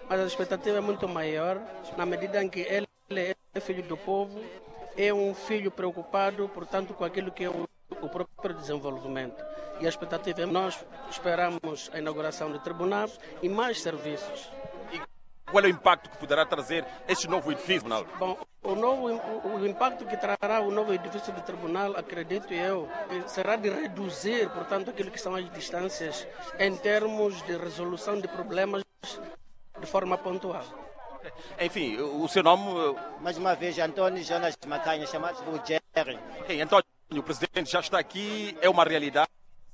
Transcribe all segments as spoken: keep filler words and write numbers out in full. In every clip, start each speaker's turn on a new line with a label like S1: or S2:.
S1: mas a expectativa é muito maior, na medida em que ele é filho do povo, é um filho preocupado, portanto, com aquilo que é o, o próprio desenvolvimento. E a expectativa é nós esperamos a inauguração do tribunal e mais serviços.
S2: E qual é o impacto que poderá trazer este novo edifício?
S1: Bom, o, novo, o, o impacto que trará o novo edifício do tribunal, acredito eu, será de reduzir, portanto, aquilo que são as distâncias em termos de resolução de problemas de forma pontual.
S2: Enfim, o seu nome?
S3: Mais uma vez, Antônio Jonas Macanha, chamado por Jerry.
S2: Hey, Antônio, o presidente já está aqui, é uma realidade.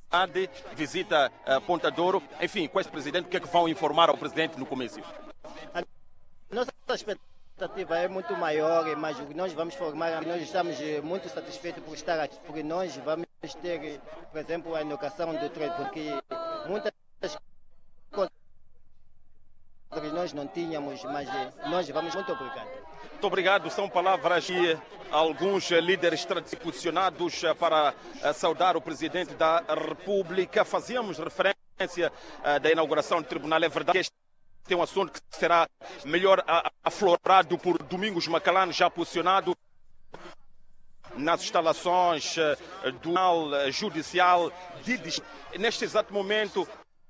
S2: Visita uh, Ponta Douro. Enfim, com esse presidente, o que é que vão informar ao presidente no comício?
S3: A nossa expectativa é muito maior, mas o que nós vamos formar, nós estamos muito satisfeitos por estar aqui, porque nós vamos ter, por exemplo, a inauguração do trem, porque muitas coisas nós não tínhamos, mas nós vamos muito obrigado.
S2: Muito obrigado. São palavras de alguns líderes tradicionados para saudar o presidente da República. Fazíamos referência da inauguração do tribunal. É verdade que este é um assunto que será melhor aflorado por Domingos Macalano, já posicionado nas instalações do Tribunal Judicial de Distrito. Neste exato momento,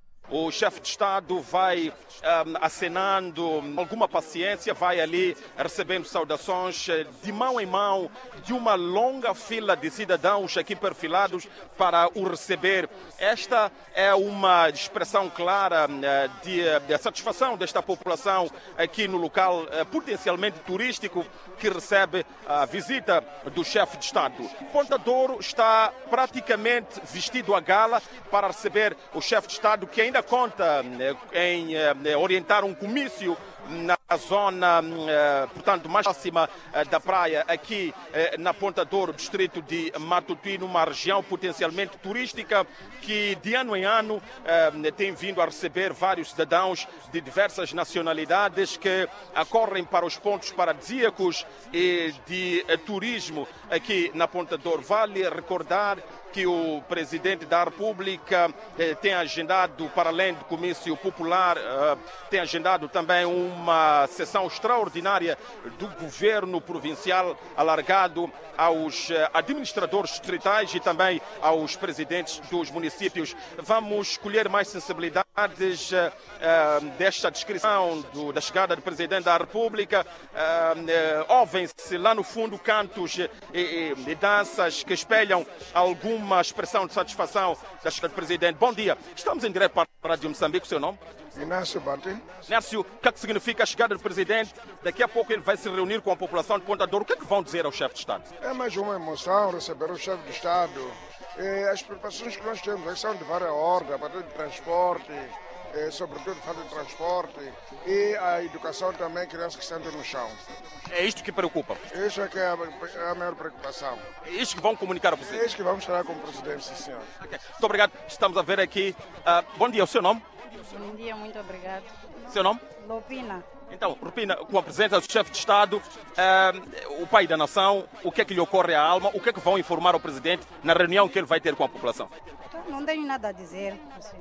S2: o chefe de Estado vai um, acenando alguma paciência, vai ali recebendo saudações de mão em mão de uma longa fila de cidadãos aqui perfilados para o receber. Esta é uma expressão clara uh, de, de satisfação desta população aqui no local uh, potencialmente turístico que recebe a visita do chefe de Estado. Ponta Douro está praticamente vestido a gala para receber o chefe de Estado, que ainda conta em orientar um comício na zona, portanto, mais próxima da praia, aqui na Ponta Douro, distrito de Matutina, uma região potencialmente turística que de ano em ano tem vindo a receber vários cidadãos de diversas nacionalidades que acorrem para os pontos paradisíacos e de turismo aqui na Ponta Douro. Vale recordar que o presidente da República eh, tem agendado, para além do comício popular, eh, tem agendado também uma sessão extraordinária do governo provincial, alargado aos eh, administradores distritais e também aos presidentes dos municípios. Vamos escolher mais sensibilidades eh, eh, desta descrição do, da chegada do presidente da República. Eh, eh, Ouvem-se lá no fundo cantos e, e, e danças que espelham algum uma expressão de satisfação da chegada do presidente. Bom dia, estamos em direto para a Rádio Moçambique. O seu nome?
S4: Inácio Bati.
S2: Inácio, o que é que significa a chegada do presidente? Daqui a pouco ele vai se reunir com a população de Ponta Douro. O que é que vão dizer ao chefe de Estado?
S4: É mais uma emoção receber o chefe de Estado. E as preocupações que nós temos são de várias ordens, a partir de transporte, e, sobretudo falta de transporte, e a educação também, crianças que sentem no chão.
S2: É isto que preocupa?
S4: Isso é que é a, é a maior preocupação.
S2: É isto que vão comunicar ao presidente?
S4: É isto que vamos falar com o presidente, sim, senhor.
S2: Okay. Muito obrigado. Estamos a ver aqui. Uh, bom dia, o seu nome?
S5: Bom dia, muito obrigado.
S2: Seu nome?
S5: Lopina.
S2: Então, Lopina, com a presença do chefe de Estado, uh, o pai da nação, o que é que lhe ocorre à alma, o que é que vão informar ao presidente na reunião que ele vai ter com a população?
S5: Não tenho nada a dizer.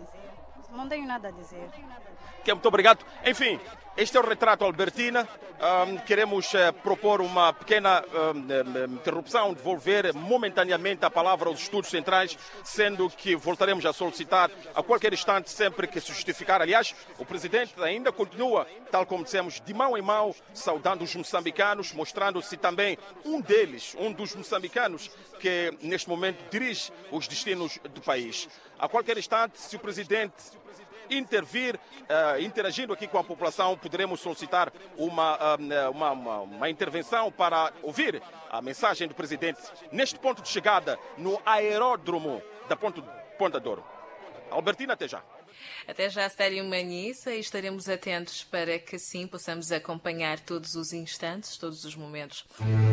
S5: Não tenho nada a dizer.
S2: Okay, muito obrigado. Enfim, este é o retrato Albertina. Um, queremos uh, propor uma pequena um, interrupção, devolver momentaneamente a palavra aos estudos centrais, sendo que voltaremos a solicitar a qualquer instante, sempre que se justificar. Aliás, o presidente ainda continua, tal como dissemos, de mão em mão, saudando os moçambicanos, mostrando-se também um deles, um dos moçambicanos que neste momento dirige os destinos do país. A qualquer instante, se o presidente intervir, uh, interagindo aqui com a população, poderemos solicitar uma, uh, uma, uma, uma intervenção para ouvir a mensagem do presidente neste ponto de chegada no aeródromo da Ponta, Ponta Douro. Albertina, até já.
S6: Até já, Stério Manhissa, e estaremos atentos para que sim possamos acompanhar todos os instantes, todos os momentos.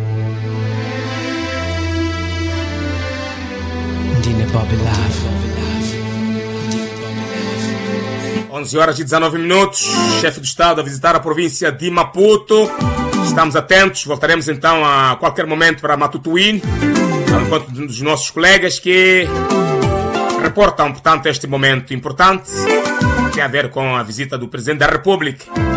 S7: onze horas e dezanove minutos, chefe do Estado a visitar a província de Maputo. Estamos atentos, voltaremos então a qualquer momento para Matutuíne, ao encontro dos nossos colegas que reportam, portanto, este momento importante que tem a ver com a visita do Presidente da República